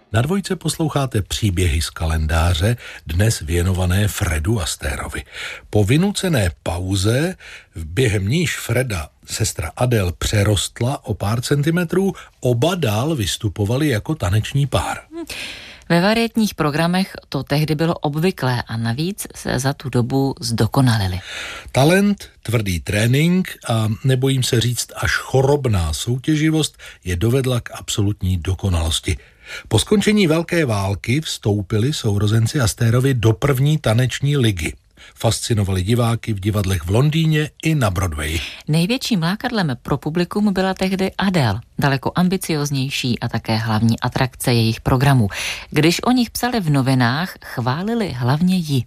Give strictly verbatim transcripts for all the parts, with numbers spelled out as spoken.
Na Dvojce posloucháte příběhy z kalendáře, dnes věnované Fredu Astérovi. Po vynucené pauze, během níž Freda sestra Adele přerostla o pár centimetrů, oba dál vystupovali jako taneční pár. Ve varietních programech to tehdy bylo obvyklé a navíc se za tu dobu zdokonalili. Talent, tvrdý trénink a nebojím se říct až chorobná soutěživost je dovedla k absolutní dokonalosti. Po skončení Velké války vstoupili sourozenci Astérovi do první taneční ligy. Fascinovali diváky v divadlech v Londýně i na Broadwayi. Největším lákadlem pro publikum byla tehdy Adele, daleko ambicioznější a také hlavní atrakce jejich programů. Když o nich psali v novinách, chválili hlavně ji.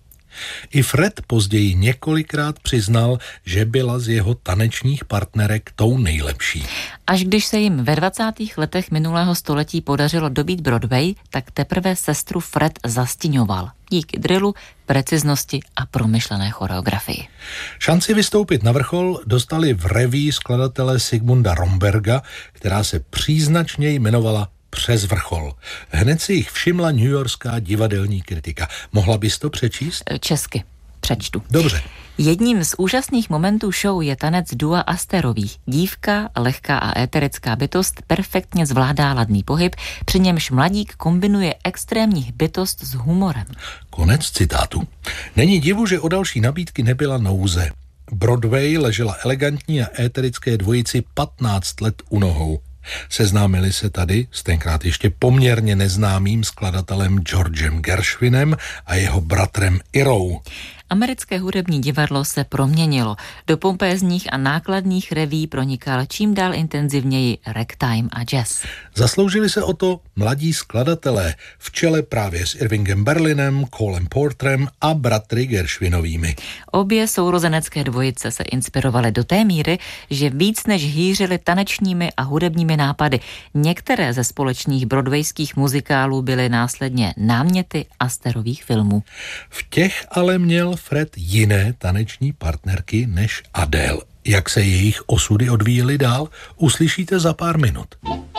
I Fred později několikrát přiznal, že byla z jeho tanečních partnerek tou nejlepší. Až když se jim ve dvacátých letech minulého století podařilo dobít Broadway, tak teprve sestru Fred zastíňoval. Díky drillu, preciznosti a promyšlené choreografii. Šanci vystoupit na vrchol dostali v reví skladatele Sigmunda Romberga, která se příznačně jmenovala Přes vrchol. Hned si jich všimla newyorská divadelní kritika. Mohla bys to přečíst? Česky. Přečtu. Dobře. Jedním z úžasných momentů show je tanec dua Astérových. Dívka, lehká a éterická bytost perfektně zvládá ladný pohyb, při němž mladík kombinuje extrémní hbitost s humorem. Konec citátu. Není divu, že o další nabídky nebyla nouze. Broadway ležela elegantní a éterické dvojici patnáct let u nohou. Seznámili se tady s tenkrát ještě poměrně neznámým skladatelem Georgem Gershwinem a jeho bratrem Irou. Americké hudební divadlo se proměnilo. Do pompézních a nákladných reví pronikal čím dál intenzivněji ragtime a jazz. Zasloužili se o to mladí skladatelé v čele právě s Irvingem Berlinem, Colem Porterem a bratry Gershwinovými. Obě sourozenecké dvojice se inspirovaly do té míry, že víc než hýřili tanečními a hudebními nápady. Některé ze společných broadwayských muzikálů byly následně náměty Astérových filmů. V těch ale měl Fred jiné taneční partnerky než Adele. Jak se jejich osudy odvíjely dál, uslyšíte za pár minut.